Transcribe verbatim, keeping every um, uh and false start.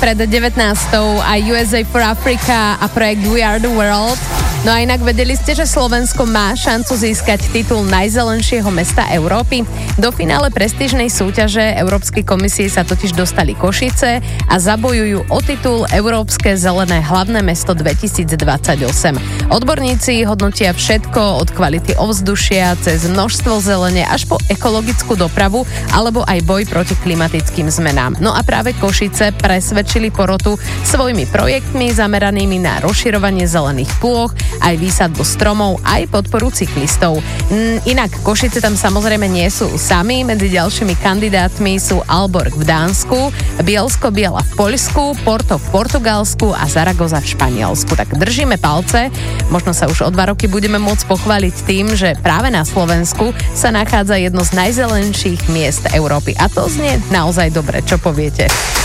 pred devätnástou a U S A for Africa a projekt We Are the World. No a inak vedeli ste, že Slovensko má šancu získať titul najzelenšieho mesta Európy? Do finále prestížnej súťaže Európskej komisie sa totiž dostali Košice a zabojujú o titul Európske zelené hlavné mesto dvetisícdvadsaťosem. Odborníci hodnotia všetko od kvality ovzdušia cez množstvo zelene až po ekologickú dopravu alebo aj boj proti klimatickým zmenám. No a práve Košice presvedčili porotu svojimi projektmi zameranými na rozširovanie zelených plôch, aj výsadbu stromov, aj podporu cyklistov. Inak Košice tam samozrejme nie sú sami, medzi ďalšími kandidátmi sú Aalborg v Dánsku, Bielsko-Biela v Poľsku, Porto v Portugalsku a Zaragoza v Španielsku. Tak držíme palce, možno sa už o dva roky budeme môcť pochváliť tým, že práve na Slovensku sa nachádza jedno z najzelenších miest Európy. A to znie naozaj dobre, čo poviete?